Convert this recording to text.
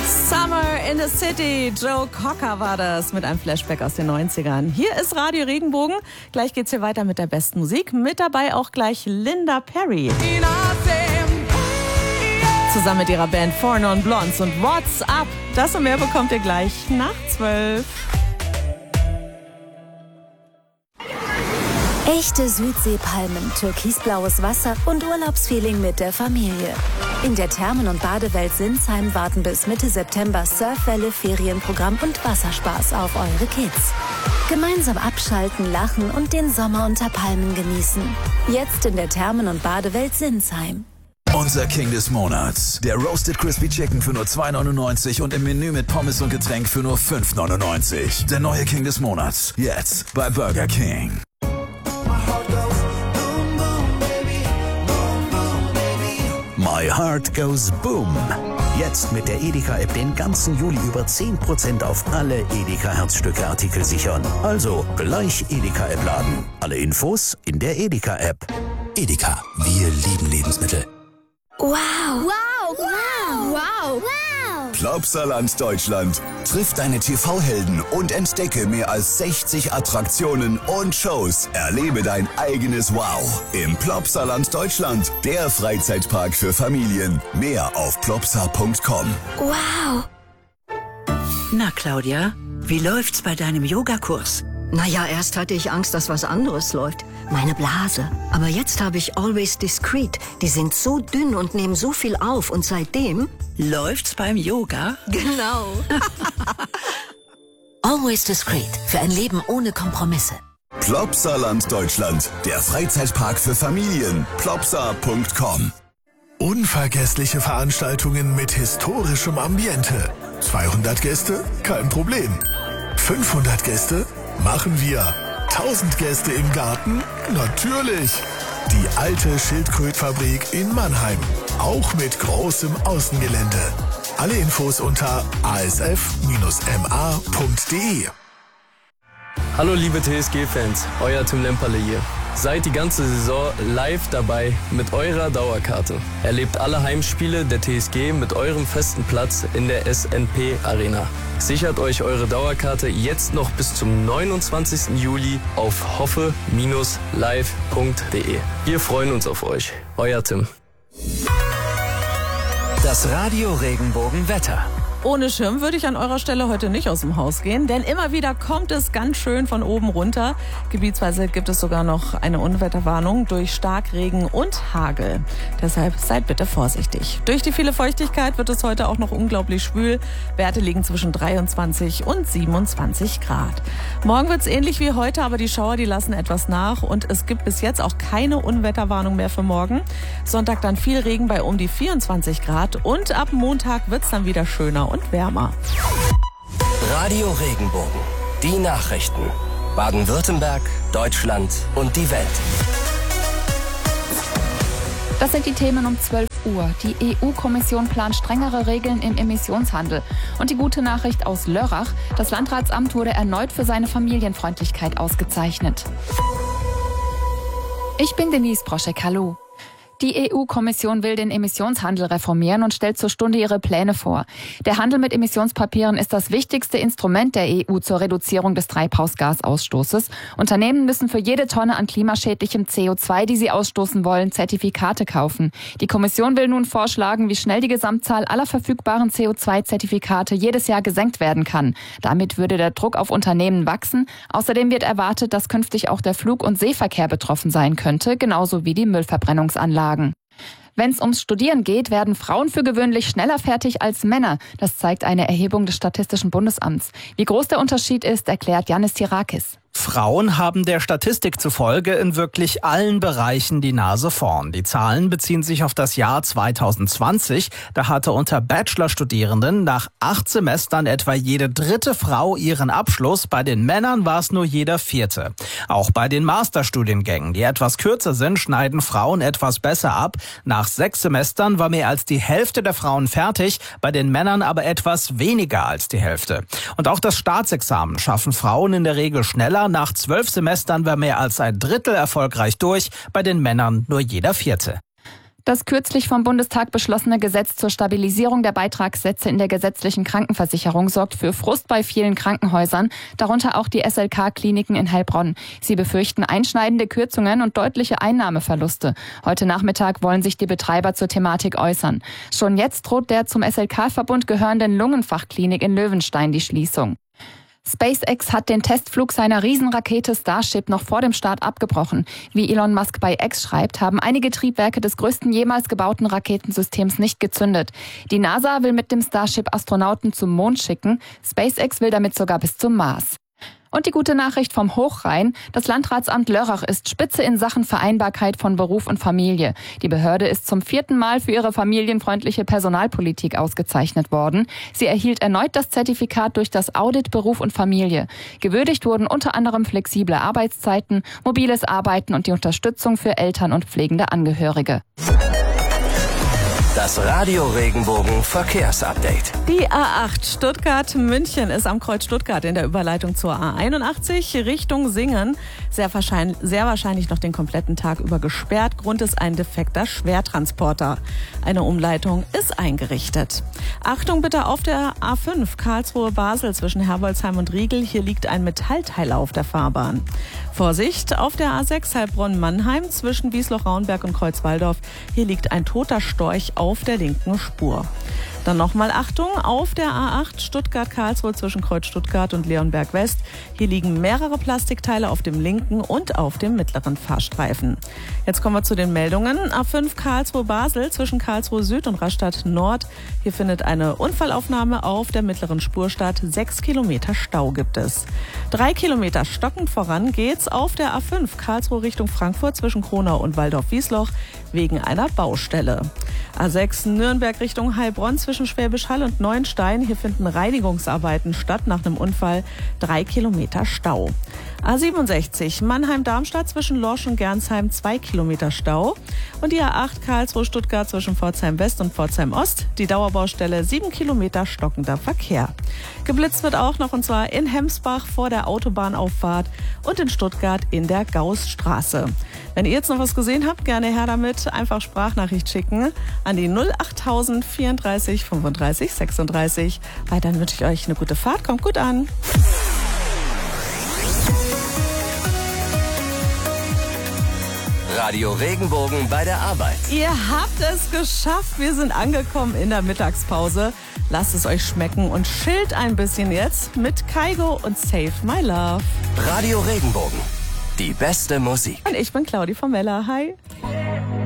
Summer in the City. Joe Cocker war das mit einem Flashback aus den 90ern. Hier ist Radio Regenbogen. Gleich geht's hier weiter mit der besten Musik. Mit dabei auch gleich Linda Perry. Zusammen mit ihrer Band Four Non Blondes und What's Up. Das und mehr bekommt ihr gleich nach 12. Echte Südseepalmen, türkisblaues Wasser und Urlaubsfeeling mit der Familie. In der Thermen- und Badewelt Sinsheim warten bis Mitte September Surfwelle, Ferienprogramm und Wasserspaß auf eure Kids. Gemeinsam abschalten, lachen und den Sommer unter Palmen genießen. Jetzt in der Thermen- und Badewelt Sinsheim. Unser King des Monats. Der Roasted Crispy Chicken für nur 2,99 und im Menü mit Pommes und Getränk für nur 5,99. Der neue King des Monats. Jetzt bei Burger King. My Heart Goes Boom. Jetzt mit der Edeka-App den ganzen Juli über 10% auf alle Edeka-Herzstücke-Artikel sichern. Also gleich Edeka-App laden. Alle Infos in der Edeka-App. Edeka, wir lieben Lebensmittel. Wow! Wow! Wow! Wow! Wow! Plopsaland Deutschland. Triff deine TV-Helden und entdecke mehr als 60 Attraktionen und Shows. Erlebe dein eigenes Wow im Plopsaland Deutschland. Der Freizeitpark für Familien. Mehr auf plopsa.com. Wow! Na, Claudia, wie läuft's bei deinem Yogakurs? Naja, erst hatte ich Angst, dass was anderes läuft. Meine Blase. Aber jetzt habe ich Always Discreet. Die sind so dünn und nehmen so viel auf. Und seitdem... Läuft's beim Yoga? Genau. Always Discreet. Für ein Leben ohne Kompromisse. Plopsaland Deutschland. Der Freizeitpark für Familien. plopsa.com. Unvergessliche Veranstaltungen mit historischem Ambiente. 200 Gäste? Kein Problem. 500 Gäste? Machen wir. 1000 Gäste im Garten? Natürlich. Die alte Schildkrötfabrik in Mannheim. Auch mit großem Außengelände. Alle Infos unter asf-ma.de. Hallo liebe TSG-Fans, euer Tim Lemperle hier. Seid die ganze Saison live dabei mit eurer Dauerkarte. Erlebt alle Heimspiele der TSG mit eurem festen Platz in der SNP Arena. Sichert euch eure Dauerkarte jetzt noch bis zum 29. Juli auf hoffe-live.de. Wir freuen uns auf euch. Euer Tim. Das Radio Regenbogen Wetter. Ohne Schirm würde ich an eurer Stelle heute nicht aus dem Haus gehen, denn immer wieder kommt es ganz schön von oben runter. Gebietsweise gibt es sogar noch eine Unwetterwarnung durch Starkregen und Hagel. Deshalb seid bitte vorsichtig. Durch die viele Feuchtigkeit wird es heute auch noch unglaublich schwül. Werte liegen zwischen 23 und 27 Grad. Morgen wird es ähnlich wie heute, aber die Schauer, die lassen etwas nach und es gibt bis jetzt auch keine Unwetterwarnung mehr für morgen. Sonntag dann viel Regen bei um die 24 Grad und ab Montag wird es dann wieder schöner und wärmer. Radio Regenbogen. Die Nachrichten. Baden-Württemberg, Deutschland und die Welt. Das sind die Themen um 12 Uhr. Die EU-Kommission plant strengere Regeln im Emissionshandel. Und die gute Nachricht aus Lörrach: Das Landratsamt wurde erneut für seine Familienfreundlichkeit ausgezeichnet. Ich bin Denise Broschek, hallo. Die EU-Kommission will den Emissionshandel reformieren und stellt zur Stunde ihre Pläne vor. Der Handel mit Emissionspapieren ist das wichtigste Instrument der EU zur Reduzierung des Treibhausgasausstoßes. Unternehmen müssen für jede Tonne an klimaschädlichem CO2, die sie ausstoßen wollen, Zertifikate kaufen. Die Kommission will nun vorschlagen, wie schnell die Gesamtzahl aller verfügbaren CO2-Zertifikate jedes Jahr gesenkt werden kann. Damit würde der Druck auf Unternehmen wachsen. Außerdem wird erwartet, dass künftig auch der Flug- und Seeverkehr betroffen sein könnte, genauso wie die Müllverbrennungsanlagen. Wenn es ums Studieren geht, werden Frauen für gewöhnlich schneller fertig als Männer. Das zeigt eine Erhebung des Statistischen Bundesamts. Wie groß der Unterschied ist, erklärt Yannis Tirakis. Frauen haben der Statistik zufolge in wirklich allen Bereichen die Nase vorn. Die Zahlen beziehen sich auf das Jahr 2020. Da hatte unter Bachelorstudierenden nach 8 Semestern etwa jede 3. Frau ihren Abschluss. Bei den Männern war es nur jeder 4. Auch bei den Masterstudiengängen, die etwas kürzer sind, schneiden Frauen etwas besser ab. Nach 6 Semestern war mehr als die Hälfte der Frauen fertig, bei den Männern aber etwas weniger als die Hälfte. Und auch das Staatsexamen schaffen Frauen in der Regel schneller. Nach 12 Semestern war mehr als ein Drittel erfolgreich durch, bei den Männern nur jeder 4. Das kürzlich vom Bundestag beschlossene Gesetz zur Stabilisierung der Beitragssätze in der gesetzlichen Krankenversicherung sorgt für Frust bei vielen Krankenhäusern, darunter auch die SLK-Kliniken in Heilbronn. Sie befürchten einschneidende Kürzungen und deutliche Einnahmeverluste. Heute Nachmittag wollen sich die Betreiber zur Thematik äußern. Schon jetzt droht der zum SLK-Verbund gehörenden Lungenfachklinik in Löwenstein die Schließung. SpaceX hat den Testflug seiner Riesenrakete Starship noch vor dem Start abgebrochen. Wie Elon Musk bei X schreibt, haben einige Triebwerke des größten jemals gebauten Raketensystems nicht gezündet. Die NASA will mit dem Starship Astronauten zum Mond schicken. SpaceX will damit sogar bis zum Mars. Und die gute Nachricht vom Hochrhein. Das Landratsamt Lörrach ist Spitze in Sachen Vereinbarkeit von Beruf und Familie. Die Behörde ist zum 4. Mal für ihre familienfreundliche Personalpolitik ausgezeichnet worden. Sie erhielt erneut das Zertifikat durch das Audit Beruf und Familie. Gewürdigt wurden unter anderem flexible Arbeitszeiten, mobiles Arbeiten und die Unterstützung für Eltern und pflegende Angehörige. Das Radio Regenbogen Verkehrsupdate. Die A8 Stuttgart-München ist am Kreuz Stuttgart in der Überleitung zur A81 Richtung Singen. Sehr wahrscheinlich noch den kompletten Tag über gesperrt. Grund ist ein defekter Schwertransporter. Eine Umleitung ist eingerichtet. Achtung bitte auf der A5 Karlsruhe-Basel zwischen Herbolzheim und Riegel. Hier liegt ein Metallteil auf der Fahrbahn. Vorsicht auf der A6 Heilbronn-Mannheim zwischen Wiesloch-Raunberg und Kreuzwaldorf. Hier liegt ein toter Storch auf der linken Spur. Dann nochmal Achtung auf der A8 Stuttgart-Karlsruhe zwischen Kreuz Stuttgart und Leonberg West. Hier liegen mehrere Plastikteile auf dem linken und auf dem mittleren Fahrstreifen. Jetzt kommen wir zu den Meldungen. A5 Karlsruhe-Basel zwischen Karlsruhe Süd und Rastatt Nord. Hier findet eine Unfallaufnahme auf der mittleren Spur statt. 6 Kilometer Stau gibt es. 3 Kilometer stockend voran geht's auf der A5 Karlsruhe Richtung Frankfurt zwischen Kronau und Waldorf-Wiesloch wegen einer Baustelle. A6 Nürnberg Richtung Heilbronn zwischen Schwäbisch Hall und Neuenstein. Hier finden Reinigungsarbeiten statt nach einem Unfall. 3 Kilometer Stau. A67 Mannheim-Darmstadt zwischen Lorsch und Gernsheim 2 Kilometer Stau. Und die A8 Karlsruhe-Stuttgart zwischen Pforzheim West und Pforzheim Ost. Die Dauerbaustelle 7 Kilometer stockender Verkehr. Geblitzt wird auch noch und zwar in Hemsbach vor der Autobahnauffahrt und in Stuttgart in der Gaußstraße. Wenn ihr jetzt noch was gesehen habt, gerne her damit. Einfach Sprachnachricht schicken an die 08000 34 35 36. Weiterhin wünsche ich euch eine gute Fahrt. Kommt gut an. Radio Regenbogen bei der Arbeit. Ihr habt es geschafft. Wir sind angekommen in der Mittagspause. Lasst es euch schmecken und chillt ein bisschen jetzt mit Kaigo und Save My Love. Radio Regenbogen. Die beste Musik. Und ich bin Claudi von Mella. Hi.